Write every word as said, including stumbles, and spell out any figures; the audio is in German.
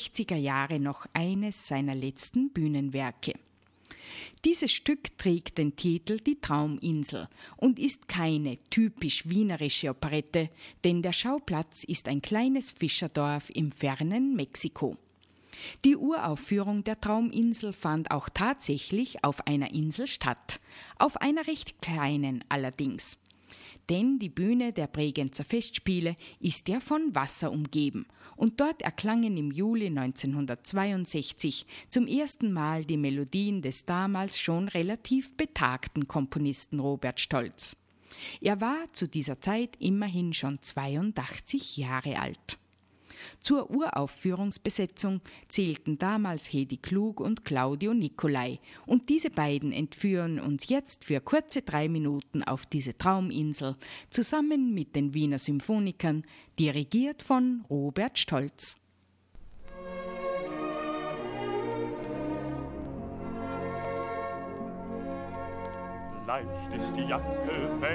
sechziger Jahre noch eines seiner letzten Bühnenwerke. Dieses Stück trägt den Titel Die Trauminsel und ist keine typisch wienerische Operette, denn der Schauplatz ist ein kleines Fischerdorf im fernen Mexiko. Die Uraufführung der Trauminsel fand auch tatsächlich auf einer Insel statt, auf einer recht kleinen allerdings. Denn die Bühne der Bregenzer Festspiele ist ja von Wasser umgeben und dort erklangen im Juli neunzehnhundertzweiundsechzig zum ersten Mal die Melodien des damals schon relativ betagten Komponisten Robert Stolz. Er war zu dieser Zeit immerhin schon zweiundachtzig Jahre alt. Zur Uraufführungsbesetzung zählten damals Hedi Klug und Claudio Nicolai und diese beiden entführen uns jetzt für kurze drei Minuten auf diese Trauminsel zusammen mit den Wiener Symphonikern, dirigiert von Robert Stolz. Leicht ist die Jacke,